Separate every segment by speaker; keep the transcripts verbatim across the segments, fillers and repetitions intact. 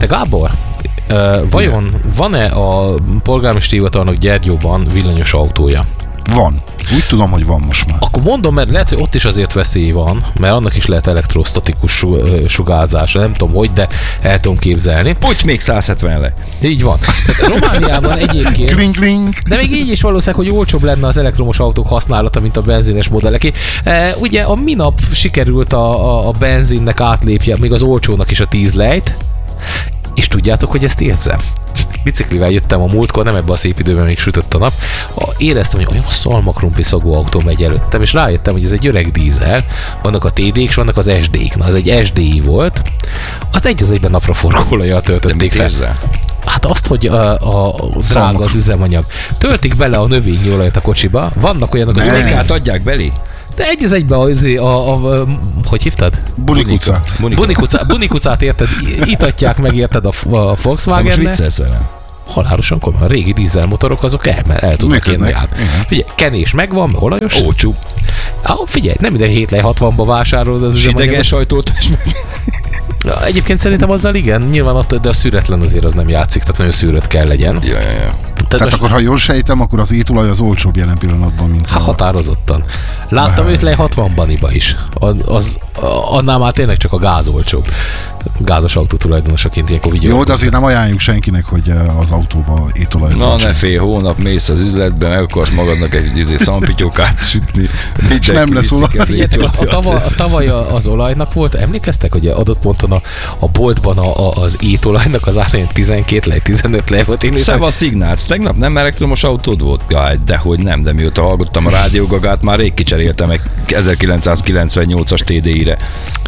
Speaker 1: Te Gábor, uh, vajon van-e a polgármesteri hivatalnak Gyergyóban villanyos autója?
Speaker 2: Van. Úgy tudom, hogy van most már.
Speaker 1: Akkor mondom, mert lehet, hogy ott is azért veszély van, mert annak is lehet elektrostatikus sugárzás, nem tudom hogy, de el tudom képzelni.
Speaker 3: Hogy még száz hetven le.
Speaker 1: Így van. Tehát Romániában egyébként,
Speaker 2: Kling, kling.
Speaker 1: de még így is valószínűleg, hogy olcsóbb lenne az elektromos autók használata, mint a benzines modelleké. E, ugye a minap sikerült a, a, a benzinnek átlépje, még az olcsónak is a tíz lejt, és tudjátok, hogy ezt érzem? Biciklivel jöttem a múltkor, nem ebben a szép időben még sütött a nap. Éreztem, hogy olyan szalmakrumpli szagú autó megy előttem, és rájöttem, hogy ez egy öreg dízel, vannak a té dé-k, és vannak az es dé-k. Na, ez egy es dé i volt, azt egy az egyben napra forgóolajjal töltötték fel. Hát azt, hogy a, a drága az üzemanyag. Töltik bele a növényi olajat a kocsiba, vannak olyanok az
Speaker 3: olajkát adják belé?
Speaker 1: De egy az egyben a, a, a, a hogy hívtad?
Speaker 2: Bunikuca.
Speaker 1: Bunikuca. Bunikucát érted, itatják meg érted a, a Volkswagen-ne.
Speaker 3: Most viccelsz velem.
Speaker 1: Halálosan komoly. A régi dízelmotorok azok el, el tudnak érni át. Figyelj, kenés megvan, olajos.
Speaker 3: Ócsú.
Speaker 1: Ah, figyelj, nem minden hét lej hatvanba vásárolod az üzemanyagot.
Speaker 3: Idegen sajtót.
Speaker 1: Ja, egyébként szerintem azzal igen, nyilván ott, de a szüretlen azért az nem játszik, tehát nagyon szűrött kell legyen.
Speaker 3: Ja, ja, ja.
Speaker 2: Tehát, tehát akkor, ha jól sejtem, akkor az étolaj az olcsóbb jelen pillanatban, mint
Speaker 1: hát a... határozottan. Láttam őt le hatvanban is. Az, az, annál már tényleg csak a gáz olcsóbb. Gázos autó tulajdonosaként ilyenkor vigyel.
Speaker 2: Jó, de azért nem ajánljuk senkinek, hogy az autóba étolajozol.
Speaker 3: Na ne fél hónap mész az üzletbe, meg akarsz magadnak egy izé szampityókát sütni.
Speaker 2: És nem lesz olaj.
Speaker 1: A, a, tavaly, a tavaly az olajnak volt, emlékeztek, hogy adott ponton a, a boltban a, a, az étolajnak az árán tizenkét lej, tizenöt lej volt.
Speaker 3: Szeva Szignálsz, tegnap nem elektromos autód volt? Jaj, dehogy nem, de mióta hallgattam a rádiógagát, már rég kicseréltem egy ezerkilencszázkilencvennyolcas té dé i-re.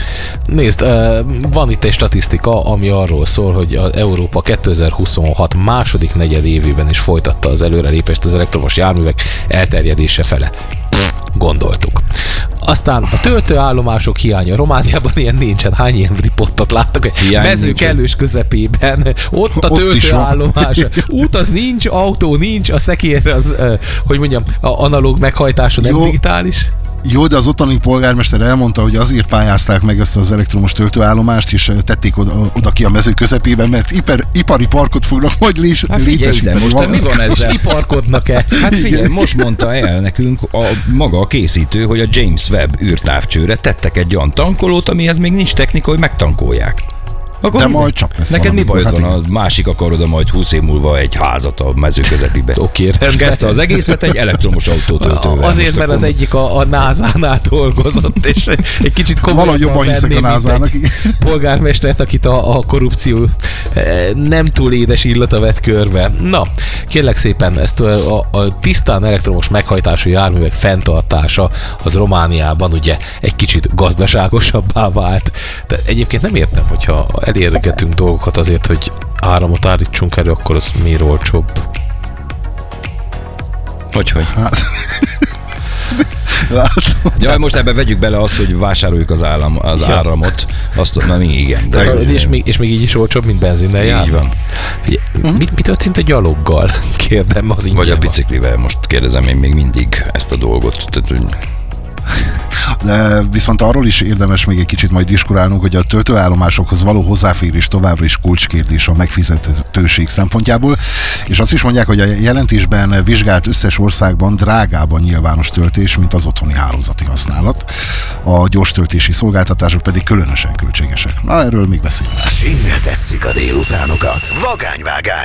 Speaker 1: Nézd, van itt egy statisztika, ami arról szól, hogy az Európa kétezer-huszonhat második negyed évében is folytatta az előrelépést az elektromos járművek elterjedése fele. Gondoltuk. Aztán a töltőállomások hiánya. Romániában ilyen nincsen. Hány ilyen ripottot láttak? Hiány mező nincsen. Kellős közepében. Ott a töltőállomás. Út az nincs, autó nincs, a szekér az, hogy mondjam, a analóg meghajtása nem digitális.
Speaker 2: Jó, de az ottani polgármester elmondta, hogy azért pályázták meg ezt az elektromos töltőállomást, és tették oda, oda ki a mező közepében, mert ipar, ipari parkot fognak majd lés,
Speaker 3: hát létesíteni. Most van, mi van ezzel?
Speaker 1: Iparkodnak-e?
Speaker 3: Hát figyelj, most mondta el nekünk a maga a készítő, hogy a James Webb űrtávcsőre tettek egy olyan tankolót, amihez még nincs technika, hogy megtankolják.
Speaker 2: Akkor de majd csak lesz.
Speaker 3: Neked mi bajod van, a másik akarod a majd húsz év múlva egy házat a mező közepibe.
Speaker 1: Oké,
Speaker 3: és kezdte az egészet egy elektromos autótöltővel.
Speaker 1: Azért, mert az egyik a, a názánál dolgozott, és egy kicsit komolyabban
Speaker 2: jobban hiszek a názának.
Speaker 1: Polgármestert, akit a, a korrupció nem túl édes illata vett körbe. Na, kérlek szépen, ezt a, a tisztán elektromos meghajtású járművek fenntartása az Romániában ugye egy kicsit gazdaságosabbá vált. De egyébként nem értem, hogyha elérgetünk dolgokat azért, hogy áramot állítsunk elő, akkor az miért olcsóbb?
Speaker 3: Hogyhogy?
Speaker 2: Hát. Látom.
Speaker 3: Ja, most ebben vegyük bele azt, hogy vásároljuk az, állam, az ja. áramot, azt na mi igen.
Speaker 1: De de és, még, és még így is olcsóbb, mint benzinnel jár.
Speaker 3: Így van.
Speaker 1: Uh-huh. Mi, mi történt a gyaloggal? Kérdem az ingyen.
Speaker 3: Vagy a biciklivel, most kérdezem én még mindig ezt a dolgot. Tehát, hogy...
Speaker 2: De viszont arról is érdemes még egy kicsit majd diskurálnunk, hogy a töltőállomásokhoz való hozzáférés továbbra is kulcskérdés a megfizethetőség szempontjából, és azt is mondják, hogy a jelentésben vizsgált összes országban drágában nyilvános töltés, mint az otthoni hálózati használat. A gyors töltési szolgáltatások pedig különösen költségesek. Na, erről még beszélünk.
Speaker 4: Sínre tesszük a délutánokat. Vagányvágány.